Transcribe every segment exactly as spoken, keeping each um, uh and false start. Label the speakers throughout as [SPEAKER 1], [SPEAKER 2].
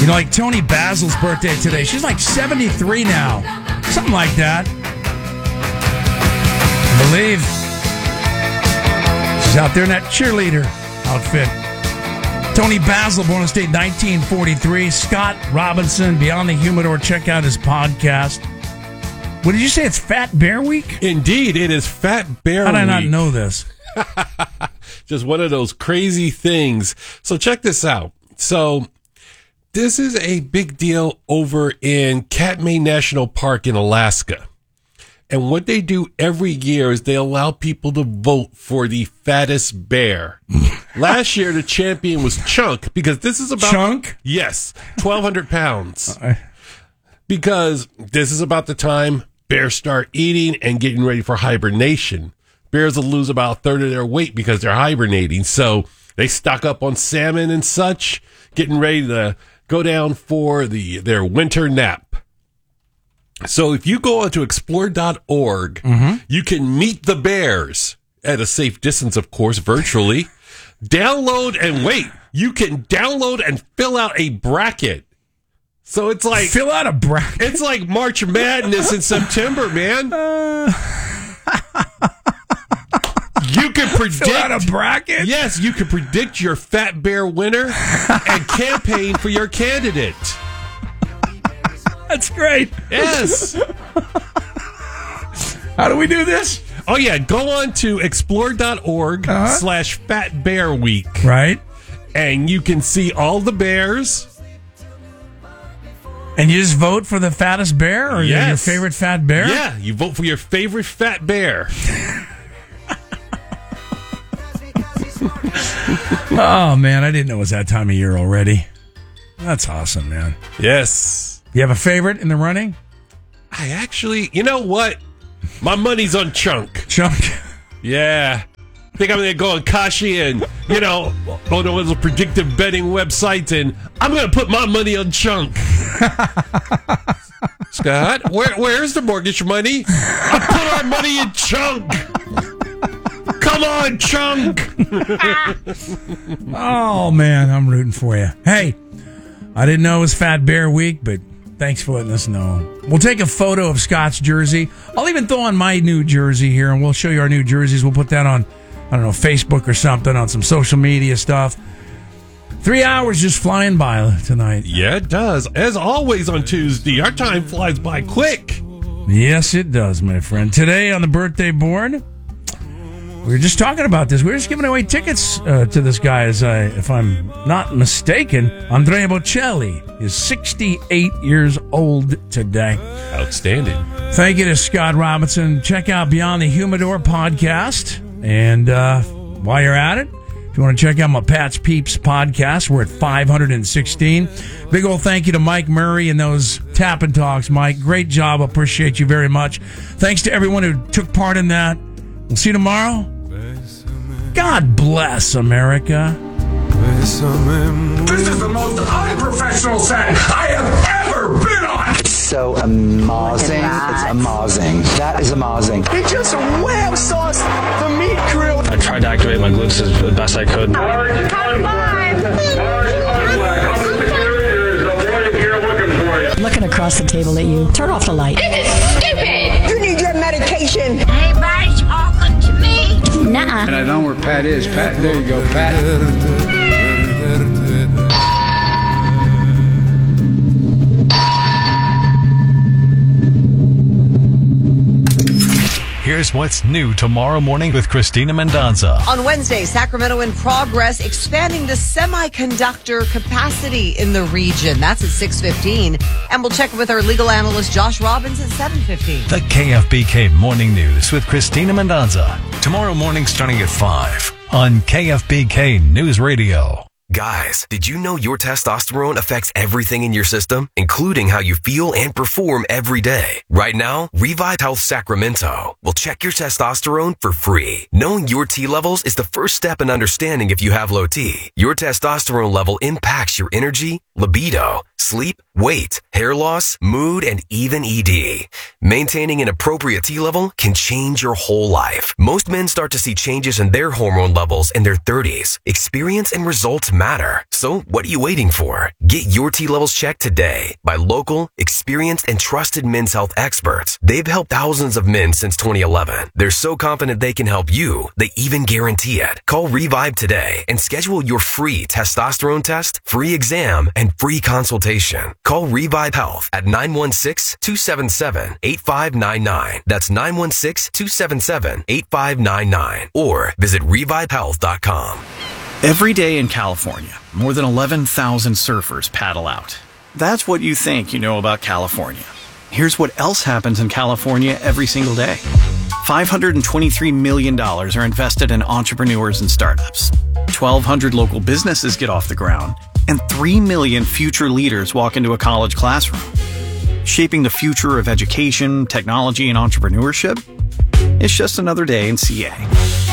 [SPEAKER 1] You know, like Tony Basil's birthday today. She's like seventy-three now. Something like that. I believe. She's out there in that cheerleader outfit. Tony Basil, born in state nineteen forty-three. Scott Robinson, Beyond the Humidor. Check out his podcast. What did you say? It's Fat Bear Week?
[SPEAKER 2] Indeed, it is Fat Bear
[SPEAKER 1] Week. How did
[SPEAKER 2] Week.
[SPEAKER 1] I not know this?
[SPEAKER 2] Just one of those crazy things. So check this out. So this is a big deal over in Katmai National Park in Alaska. And what they do every year is they allow people to vote for the fattest bear. Last year, the champion was Chunk, because this is about...
[SPEAKER 1] Chunk?
[SPEAKER 2] Yes, twelve hundred pounds. Because this is about the time bears start eating and getting ready for hibernation. Bears will lose about a third of their weight because they're hibernating. So they stock up on salmon and such, getting ready to go down for the their winter nap. So if you go onto explore dot org, mm-hmm. you can meet the bears at a safe distance, of course, virtually. Download and wait. You can download and fill out a bracket. So it's like
[SPEAKER 1] fill out a bracket.
[SPEAKER 2] It's like March Madness in September, man. Uh... You can predict
[SPEAKER 1] fill out a bracket.
[SPEAKER 2] Yes, you can predict your Fat Bear winner and campaign for your candidate.
[SPEAKER 1] That's great.
[SPEAKER 2] Yes.
[SPEAKER 1] How do we do this?
[SPEAKER 2] Oh, yeah. Go on to explore dot org uh-huh. slash Fat Bear Week.
[SPEAKER 1] Right.
[SPEAKER 2] And you can see all the bears.
[SPEAKER 1] And you just vote for the fattest bear or
[SPEAKER 2] yes.
[SPEAKER 1] your favorite fat bear?
[SPEAKER 2] Yeah. You vote for your favorite fat bear.
[SPEAKER 1] Oh, man. I didn't know it was that time of year already. That's awesome, man.
[SPEAKER 2] Yes.
[SPEAKER 1] You have a favorite in the running?
[SPEAKER 2] I actually, you know what? My money's on Chunk.
[SPEAKER 1] Chunk?
[SPEAKER 2] Yeah. I think I'm going to go on Kashi and, you know, on those predictive betting websites, and I'm going to put my money on Chunk. Scott, where where's the mortgage money? I put our money in Chunk. Come on, Chunk.
[SPEAKER 1] Oh, man, I'm rooting for you. Hey, I didn't know it was Fat Bear Week, but thanks for letting us know. We'll take a photo of Scott's jersey. I'll even throw on my new jersey here, and we'll show you our new jerseys. We'll put that on, I don't know, Facebook or something, on some social media stuff. Three hours just flying by tonight.
[SPEAKER 2] Yeah, it does. As always on Tuesday, our time flies by quick.
[SPEAKER 1] Yes, it does, my friend. Today on the birthday board, we were just talking about this. We were just giving away tickets uh, to this guy, as I, if I'm not mistaken, Andrea Bocelli is sixty-eight years old today.
[SPEAKER 2] Outstanding.
[SPEAKER 1] Thank you to Scott Robinson. Check out Beyond the Humidor podcast. And uh, while you're at it, if you want to check out my Pat's Peeps podcast, we're at five hundred sixteen. Big old thank you to Mike Murray and those Tap and Talks, Mike. Great job. Appreciate you very much. Thanks to everyone who took part in that. We'll see you tomorrow. God bless America.
[SPEAKER 3] This is the most unprofessional set I have ever been on.
[SPEAKER 4] So amazing. It's amazing. That is amazing.
[SPEAKER 3] He just wham sauce the meat grill.
[SPEAKER 5] I tried to activate my glutes as the best I could.
[SPEAKER 6] Looking across the table at you. Turn off the light.
[SPEAKER 7] This is stupid.
[SPEAKER 8] You need your medication.
[SPEAKER 7] Everybody's talking to me.
[SPEAKER 6] Nuh-uh.
[SPEAKER 9] And I know where Pat is. Pat, there you go, Pat.
[SPEAKER 10] Here's what's new tomorrow morning with Christina Mendonza.
[SPEAKER 11] On Wednesday, Sacramento in progress, expanding the semiconductor capacity in the region. That's at six fifteen. And we'll check with our legal analyst, Josh Robbins, at seven fifteen.
[SPEAKER 10] The K F B K Morning News with Christina Mendonza. Tomorrow morning starting at five on K F B K News Radio.
[SPEAKER 12] Guys, did you know your testosterone affects everything in your system, including how you feel and perform every day? Right now, Revive Health Sacramento will check your testosterone for free. Knowing your T levels is the first step in understanding if you have low T. Your testosterone level impacts your energy, libido, sleep, weight, hair loss, mood, and even E D. Maintaining an appropriate T level can change your whole life. Most men start to see changes in their hormone levels in their thirties. Experience and results matter. So what are you waiting for? Get your T levels checked today by local, experienced, and trusted men's health experts. They've helped thousands of men since twenty eleven. They're so confident they can help you, they even guarantee it. Call Revive today and schedule your free testosterone test, free exam, and free consultation. Call Revive Health at nine one six, two seven seven, eight five nine nine. That's nine one six, two seven seven, eight five nine nine. Or visit revive health dot com.
[SPEAKER 8] Every day in California, more than eleven thousand surfers paddle out. That's what you think you know about California. Here's what else happens in California every single day. five hundred twenty-three million dollars are invested in entrepreneurs and startups. twelve hundred local businesses get off the ground, and three million future leaders walk into a college classroom. Shaping the future of education, technology, and entrepreneurship? It's just another day in C A.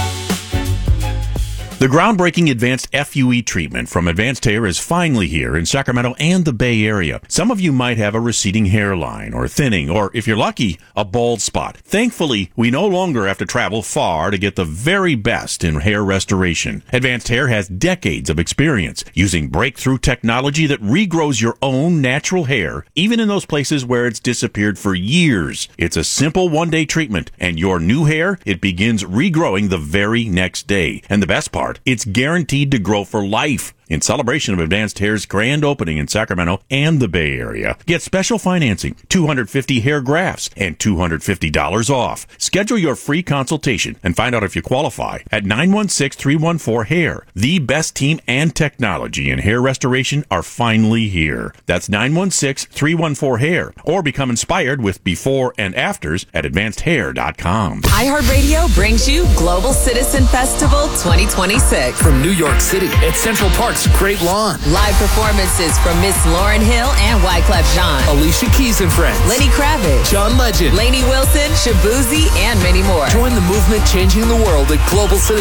[SPEAKER 13] The groundbreaking advanced F U E treatment from Advanced Hair is finally here in Sacramento and the Bay Area. Some of you might have a receding hairline or thinning, or if you're lucky, a bald spot. Thankfully, we no longer have to travel far to get the very best in hair restoration. Advanced Hair has decades of experience using breakthrough technology that regrows your own natural hair, even in those places where it's disappeared for years. It's a simple one-day treatment, and your new hair, it begins regrowing the very next day. And the best part, it's guaranteed to grow for life. In celebration of Advanced Hair's grand opening in Sacramento and the Bay Area, get special financing, two hundred fifty hair grafts, and two hundred fifty dollars off. Schedule your free consultation and find out if you qualify at nine one six, three one four, hair. The best team and technology in hair restoration are finally here. That's nine one six, three one four, hair. Or become inspired with before and afters at advanced hair dot com.
[SPEAKER 14] iHeartRadio brings you Global Citizen Festival twenty twenty-six.
[SPEAKER 15] From New York City at Central Park's Great Lawn.
[SPEAKER 14] Live performances from Miss Lauryn Hill and Wyclef Jean.
[SPEAKER 15] Alicia Keys and Friends.
[SPEAKER 14] Lenny Kravitz.
[SPEAKER 15] John Legend.
[SPEAKER 14] Lainey Wilson, Shabuzi, and many more.
[SPEAKER 15] Join the movement changing the world at Global Citizen.